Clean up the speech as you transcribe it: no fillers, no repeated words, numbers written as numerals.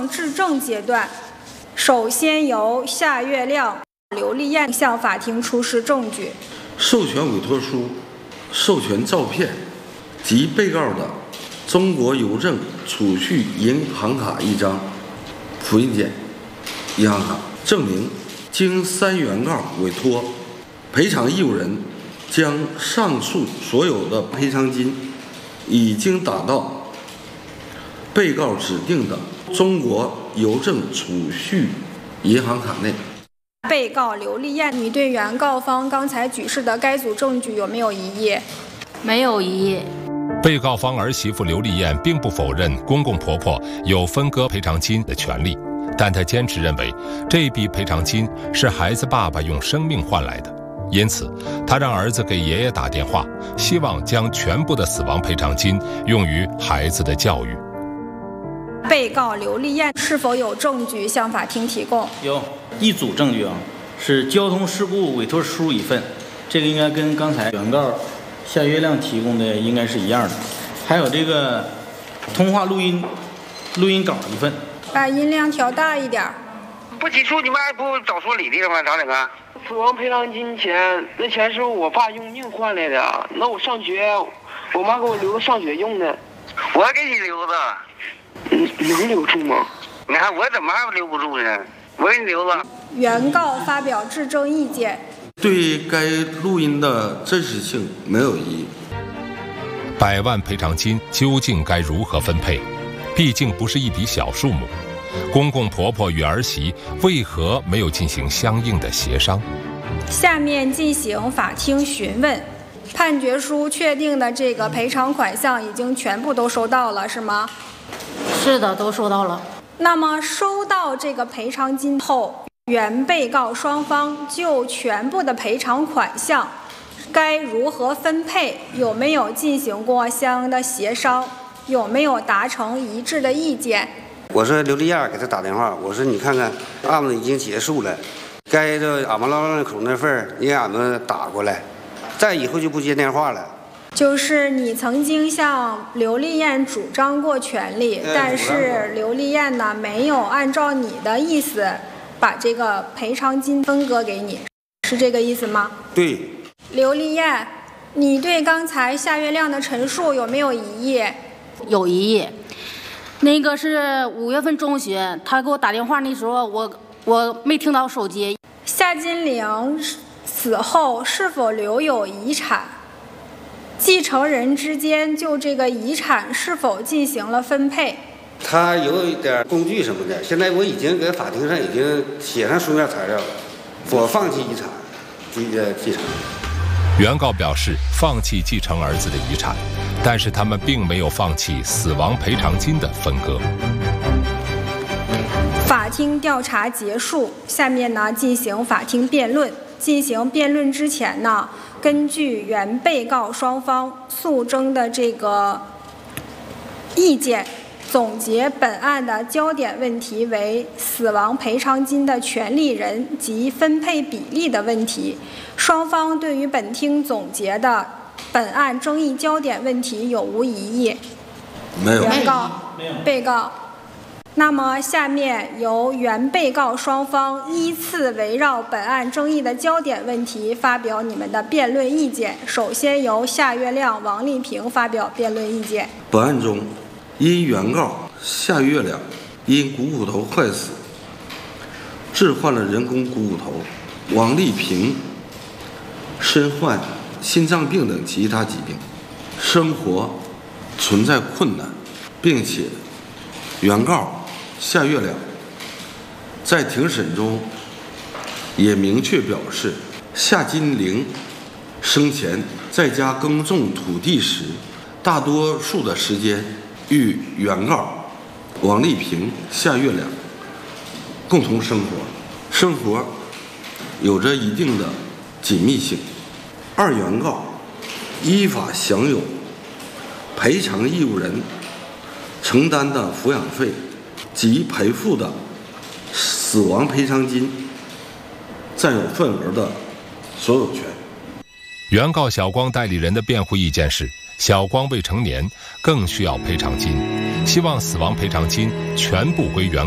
授权委托书、授权照片及被告的中国邮政储蓄银行卡一张、复印件银行卡，证明经3原告委托，赔偿义务人将上述所有的赔偿金已经打到被告指定的中国邮政储蓄银行卡内。 被告刘丽燕，你对原告方刚才举示的该组证据有没有异议？ 没有异议。 被告方儿媳妇刘丽燕并不否认公公婆婆有分割赔偿金的权利，但她坚持认为这笔赔偿金是孩子爸爸用生命换来的，因此她让儿子给爷爷打电话，希望将全部的死亡赔偿金用于孩子的教育。 被告刘丽燕是否有证据向法庭提供？ 有一组证据是交通事故委托书一份，这个应该跟刚才原告夏月亮提供的应该是一样的，还有这个通话录音稿一份。 把音量调大一点。 不起诉你们还不早说理的了吗？咋整啊？ 死亡赔偿金钱，那钱是我爸用命换来的，那我上学，我妈给我留着上学用的。 我给你留着。 能留住吗？ 你看我怎么还留不住呢？我给你留着。 原告发表质证意见。 对该录音的真实性没有异议。 100万赔偿金究竟该如何分配？毕竟不是一笔小数目。公公婆婆与儿媳为何没有进行相应的协商？ 下面进行法庭询问。判决书确定的这个赔偿款项已经全部都收到了，是吗？ 是的，都收到了。 那么收到这个赔偿金后，原被告双方就全部的赔偿款项该如何分配，有没有进行过相应的协商，有没有达成一致的意见？ 我说刘丽燕给他打电话，我说你看看案子已经结束了，该这俺们捞口那份你给俺们打过来，再以后就不接电话了。 就是你曾经向刘丽燕主张过权利，但是刘丽燕呢没有按照你的意思把这个赔偿金分割给你，是这个意思吗？ 对。 刘丽燕，你对刚才夏月亮的陈述有没有异议？ 有异议。那个是5月份中旬，他给我打电话那时候，我没听到手机。 夏金玲死后是否留有遗产？继承人之间就这个遗产是否进行了分配？ 他有一点工具什么的，现在我已经给法庭上已经写上书面材料了，我放弃遗产继承。 原告表示放弃继承儿子的遗产，但是他们并没有放弃死亡赔偿金的分割。 法庭调查结束，下面呢进行法庭辩论。进行辩论之前呢，根据原被告双方诉争的这个意见，总结本案的焦点问题为死亡赔偿金的权利人及分配比例的问题。双方对于本庭总结的本案争议焦点问题有无异议？ 没有。 原告、被告。那么下面由原被告双方依次围绕本案争议的焦点问题发表你们的辩论意见。首先由夏月亮、王丽萍发表辩论意见。 本案中，因原告夏月亮因股骨头坏死，置换了人工股骨头，王丽萍身患心脏病等其他疾病，生活存在困难，并且原告夏月亮在庭审中也明确表示，夏金玲生前在家耕种土地时，大多数的时间与原告王丽萍、夏月亮共同生活有着一定的紧密性。二原告依法享有赔偿义务人承担的抚养费及赔付的死亡赔偿金占有份额的所有权。 原告小光代理人的辩护意见是，小光未成年，更需要赔偿金，希望死亡赔偿金全部归原